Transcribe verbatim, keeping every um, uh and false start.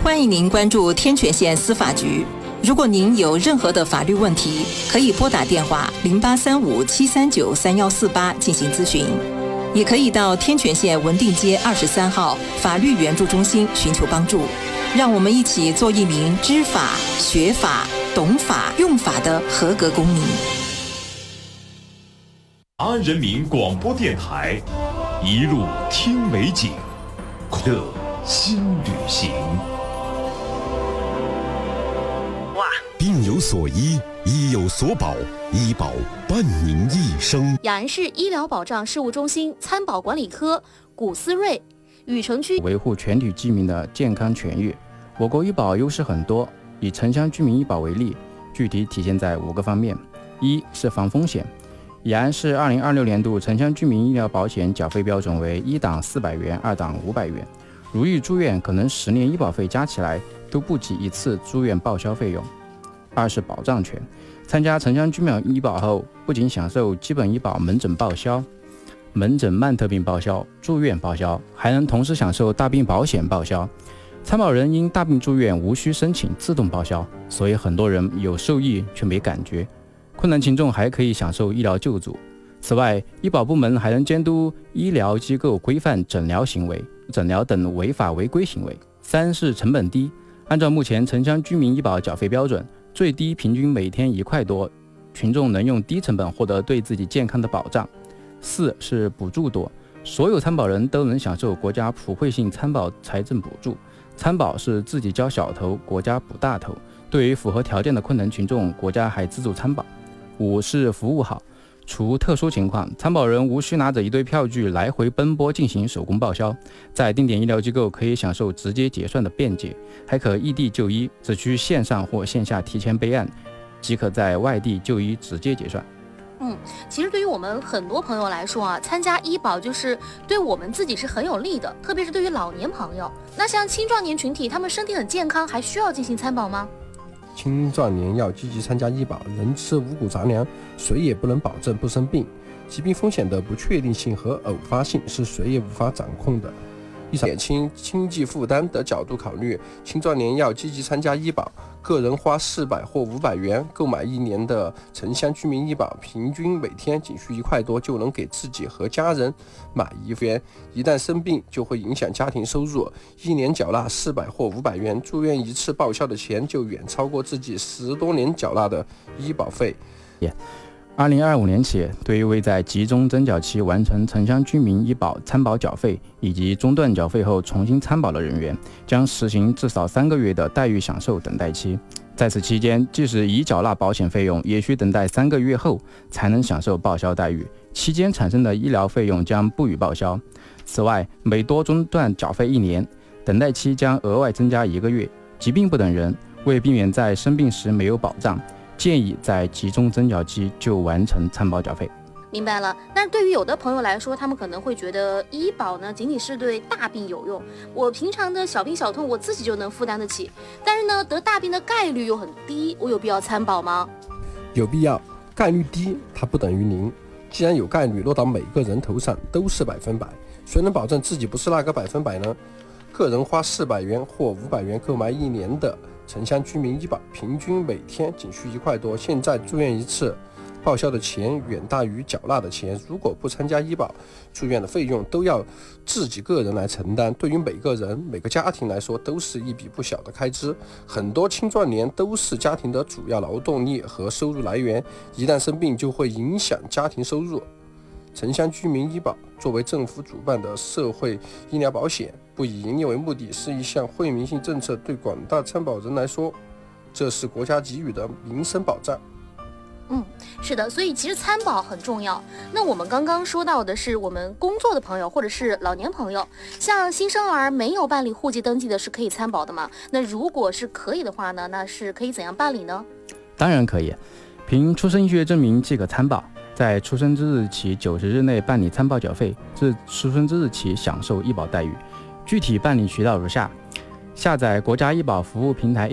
欢迎您关注天泉县司法局。如果您有任何的法律问题，可以拨打电话零八三五七三九三幺四八进行咨询，也可以到天泉县文定街二十三号法律援助中心寻求帮助。让我们一起做一名知法、学法、懂法、用法的合格公民。 安人民广播电台，一路听美景，快乐新旅行。 哇！ 病有所医，医有所保，医保伴您一生。 雅安市医疗保障事务中心参保管理科古思瑞，禹城区维护全体居民的健康权益。我国医保优势很多，以城乡居民医保为例，具体体现在五个方面。一是防风险。雅安市二零二六年度城乡居民医疗保险缴费标准为一档四百元，二档五百元。如遇住院，可能十年医保费加起来都不及一次住院报销费用。二是保障权。参加城乡居民医保后，不仅享受基本医保门诊报销、门诊慢特病报销、住院报销，还能同时享受大病保险报销。参保人因大病住院无需申请自动报销，所以很多人有受益却没感觉。困难群众还可以享受医疗救助。此外，医保部门还能监督医疗机构规范诊疗行为、诊疗等违法违规行为。三是成本低。按照目前城乡居民医保缴费标准，最低平均每天一块多，群众能用低成本获得对自己健康的保障。四是补助多。所有参保人都能享受国家普惠性参保财政补助。参保是自己交小头，国家补大头。对于符合条件的困难群众，国家还资助参保。五是服务好。除特殊情况，参保人无需拿着一堆票据来回奔波进行手工报销，在定点医疗机构可以享受直接结算的便捷，还可异地就医，只需线上或线下提前备案，即可在外地就医直接结算。 嗯，其实对于我们很多朋友来说啊，参加医保就是对我们自己是很有利的，特别是对于老年朋友。那像青壮年群体，他们身体很健康，还需要进行参保吗？ 青壮年要积极参加医保，人吃五谷杂粮，谁也不能保证不生病。疾病风险的不确定性和偶发性是谁也无法掌控的。以减轻经济负担的角度考虑，青壮年要积极参加医保，个人花四百或五百元购买一年的城乡居民医保，平均每天仅需一块多就能给自己和家人买一元。一旦生病就会影响家庭收入，一年缴纳四百或五百元，住院一次报销的钱就远超过自己十多年缴纳的医保费。 Yeah.二零二五年起，对于未在集中征缴期完成城乡居民医保参保缴费以及中断缴费后重新参保的人员，将实行至少三个月的待遇享受等待期。在此期间，即使已缴纳保险费用，也需等待三个月后才能享受报销待遇，期间产生的医疗费用将不予报销。此外，每多中断缴费一年，等待期将额外增加一个月。疾病不等人，为避免在生病时没有保障，建议在集中征缴期就完成参保缴费。 明白了。但是对于有的朋友来说，他们可能会觉得医保呢仅仅是对大病有用，我平常的小病小痛我自己就能负担得起，但是呢得大病的概率又很低，我有必要参保吗？ 有必要，概率低它不等于零。既然有概率落到每个人头上都是百分百，谁能保证自己不是那个百分百呢？个人花四百元或五百元购买一年的城乡居民医保，平均每天仅需一块多，现在住院一次报销的钱远大于缴纳的钱。如果不参加医保，住院的费用都要自己个人来承担，对于每个人每个家庭来说都是一笔不小的开支。很多青壮年都是家庭的主要劳动力和收入来源，一旦生病就会影响家庭收入。城乡居民医保作为政府主办的社会医疗保险，不以营利为目的，是一项惠民性政策，对广大参保人来说，这是国家给予的民生保障。 嗯，是的，所以其实参保很重要。那我们刚刚说到的是我们工作的朋友或者是老年朋友，像新生儿没有办理户籍登记的是可以参保的吗？那如果是可以的话呢，那是可以怎样办理呢？ 当然可以，凭出生医学证明即可参保，在出生之日起九十日内办理参保缴费，自出生之日起享受医保待遇。具体办理渠道如下：下载国家医保服务平台